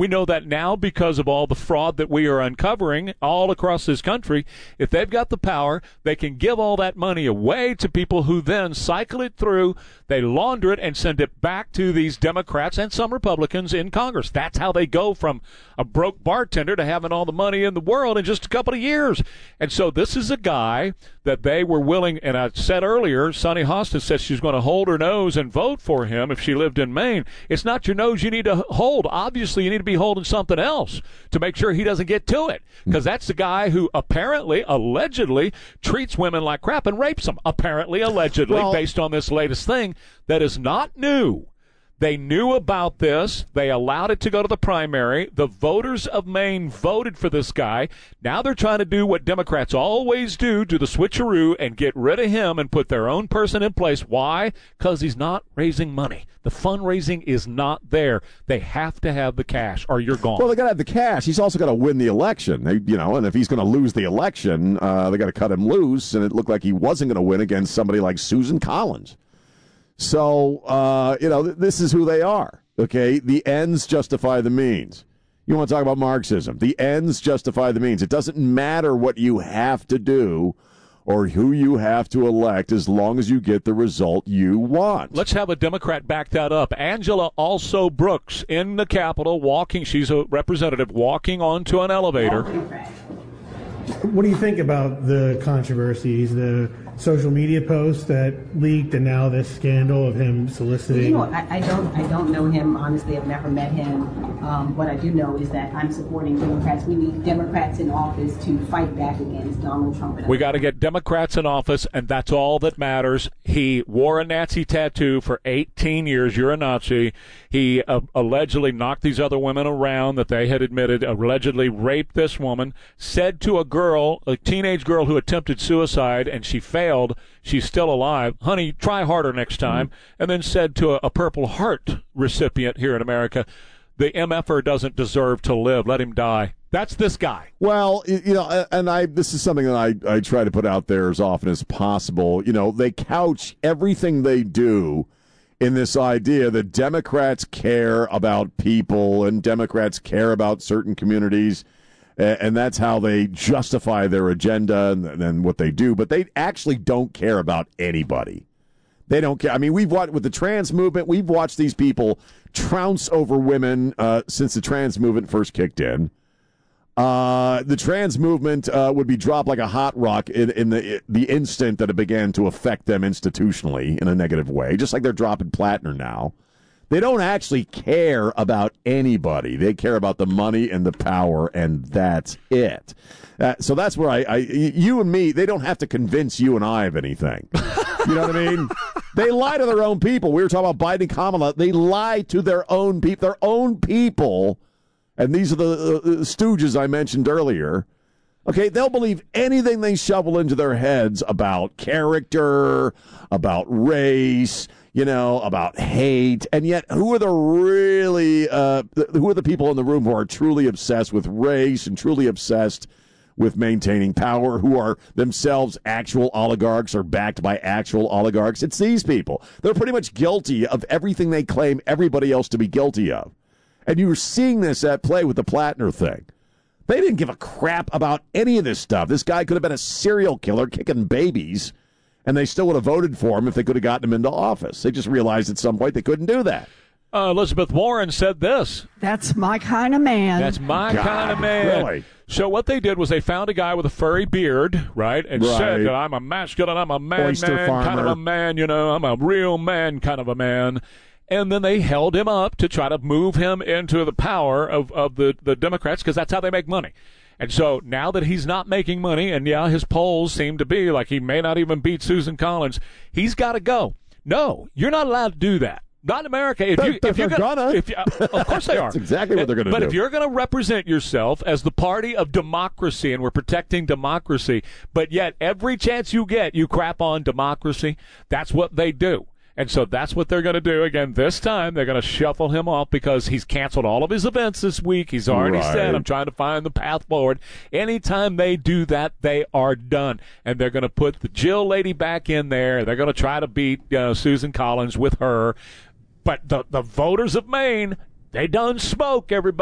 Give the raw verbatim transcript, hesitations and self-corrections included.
We know that now because of all the fraud that we are uncovering all across this country. If they've got the power, they can give all that money away to people who then cycle it through, they launder it, and send it back to these Democrats and some Republicans in Congress. That's how they go from a broke bartender to having all the money in the world in just a couple of years. And so this is a guy that they were willing, and I said earlier, Sonny Hostin said she's going to hold her nose and vote for him if she lived in Maine. It's not your nose you need to hold. Obviously, you need to be holding something else to make sure he doesn't get to it, because that's the guy who apparently, allegedly, treats women like crap and rapes them. Apparently, allegedly, well, based on this latest thing that is not new. They knew about this. They allowed it to go to the primary. The voters of Maine voted for this guy. Now they're trying to do what Democrats always do, do the switcheroo and get rid of him and put their own person in place. Why? Because he's not raising money. The fundraising is not there. They have to have the cash or you're gone. Well, they got to have the cash. He's also got to win the election. They, you know, and if he's going to lose the election, uh, they got to cut him loose. And it looked like he wasn't going to win against somebody like Susan Collins. So, uh, you know, th- this is who they are, okay? The ends justify the means. You want to talk about Marxism. The ends justify the means. It doesn't matter what you have to do or who you have to elect as long as you get the result you want. Let's have a Democrat back that up. Angela Also Brooks in the Capitol walking. She's a representative walking onto an elevator. What do you think about the controversies, the social media posts that leaked, and now this scandal of him soliciting? You know, I, I don't, I don't know him. Honestly, I've never met him. Um, what I do know is that I'm supporting Democrats. We need Democrats in office to fight back against Donald Trump. We got to get Democrats in office, and that's all that matters. He wore a Nazi tattoo for eighteen years. You're a Nazi. He uh, allegedly knocked these other women around that they had admitted, allegedly raped this woman, said to a girl, a teenage girl who attempted suicide, and she failed, she's still alive, honey, try harder next time, mm-hmm. and then said to a, a Purple Heart recipient here in America, the M F er doesn't deserve to live, let him die. That's this guy. Well, you know, and I this is something that I, I try to put out there as often as possible. You know, they couch everything they do in this idea that Democrats care about people and Democrats care about certain communities. And that's how they justify their agenda and, and what they do. But they actually don't care about anybody. They don't care. I mean, we've watched with the trans movement, we've watched these people trounce over women uh, since the trans movement first kicked in. Uh, the trans movement uh, would be dropped like a hot rock in, in the the instant that it began to affect them institutionally in a negative way, just like they're dropping Plattner now. They don't actually care about anybody. They care about the money and the power, and that's it. Uh, so that's where I, I, you and me, they don't have to convince you and I of anything. You know what I mean? They lie to their own people. We were talking about Biden and Kamala. They lie to their own people. Their own people, and these are the uh, stooges I mentioned earlier. Okay, they'll believe anything they shovel into their heads about character, about race, you know, about hate, and yet who are the really, uh, who are the people in the room who are truly obsessed with race and truly obsessed with maintaining power, who are themselves actual oligarchs or backed by actual oligarchs? It's these people. They're pretty much guilty of everything they claim everybody else to be guilty of. And you're seeing this at play with the Plattner thing. They didn't give a crap about any of this stuff. This guy could have been a serial killer kicking babies, and they still would have voted for him if they could have gotten him into office. They just realized at some point they couldn't do that. Uh, Elizabeth Warren said this. That's my kind of man. That's my God, kind of man. Really? So what they did was they found a guy with a furry beard, right, and right. said that I'm a masculine, I'm a man, Oyster man farmer. kind of a man, you know, I'm a real man kind of a man. And then they held him up to try to move him into the power of, of the, the Democrats, because that's how they make money. And so now that he's not making money, and yeah, his polls seem to be like he may not even beat Susan Collins, he's got to go. No, you're not allowed to do that. Not in America. If you, but if you're they're gonna, gonna. If you, uh, of course they are. That's exactly what they're going to do. But if you're going to represent yourself as the party of democracy, and we're protecting democracy, but yet every chance you get, you crap on democracy, that's what they do. And so that's what they're going to do. Again, this time they're going to shuffle him off because he's canceled all of his events this week. He's already right. said, I'm trying to find the path forward. Anytime they do that, they are done. And they're going to put the Jill lady back in there. They're going to try to beat you know, Susan Collins with her. But the, the voters of Maine, they done spoke, everybody.